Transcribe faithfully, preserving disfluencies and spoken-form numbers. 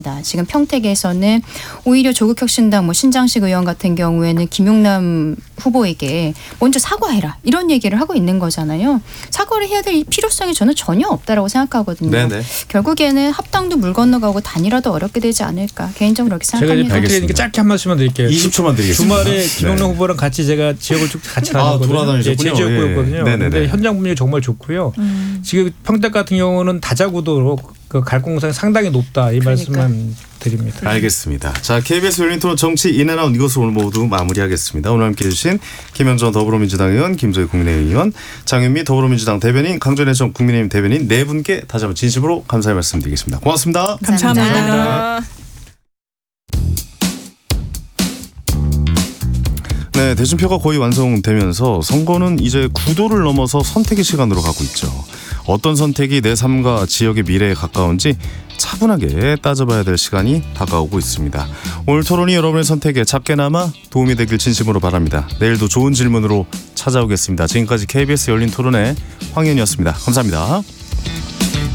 지금 평택에서는 오히려 조국혁신당 뭐 신장식 의원 같은 경우에는 김용남 후보에게 먼저 사과해라 이런 얘기를 하고 있는 거잖아요. 사과를 해야 될 필요성이 저는 전혀 없다라고 생각하거든요. 네네. 결국에는 합당도 물 건너가고 단일화도 어렵게 되지 않을까 개인적으로 그렇게 생각합니다. 제가 평택이니까 짧게 한 말씀만 드릴게요. 이십 초만 드리겠습니다. 주말에 김용남 네. 후보랑 같이 제가 지역을 쭉 같이 다녔거든요. 아, 돌아다니셨군요. 예, 제 지역구였거든요. 그런데 예. 현장 분위기 정말 좋고요. 음. 지금 평택 같은 경우는 다자구도로 그 갈공성이 상당히 높다 이 그러니까. 말씀만 드립니다. 알겠습니다. 자, 케이비에스 열린 토론 정치 인앤아웃 이것을 오늘 모두 마무리하겠습니다. 오늘 함께해 주신 김현정 더불어민주당 의원, 김조희 국민의힘 의원, 장윤미 더불어민주당 대변인, 강전혜 전 국민의힘 대변인 네 분께 다시 한번 진심으로 감사의 말씀드리겠습니다. 고맙습니다. 감사합니다. 감사합니다. 네, 대진표가 거의 완성되면서 선거는 이제 구도를 넘어서 선택의 시간으로 가고 있죠. 어떤 선택이 내 삶과 지역의 미래에 가까운지 차분하게 따져봐야 될 시간이 다가오고 있습니다. 오늘 토론이 여러분의 선택에 작게나마 도움이 되길 진심으로 바랍니다. 내일도 좋은 질문으로 찾아오겠습니다. 지금까지 케이비에스 열린 토론의 황현이었습니다. 감사합니다.